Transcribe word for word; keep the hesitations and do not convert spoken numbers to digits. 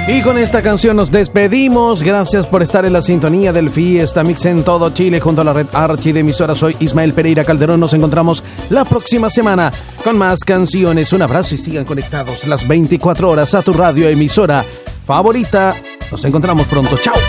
Y con esta canción nos despedimos. Gracias por estar en la sintonía del Fiesta Mix en todo Chile junto a la red Archi de emisoras. Soy Ismael Pereira Calderón. Nos encontramos la próxima semana con más canciones. Un abrazo y sigan conectados las veinticuatro horas a tu radio emisora favorita. Nos encontramos pronto. Chao.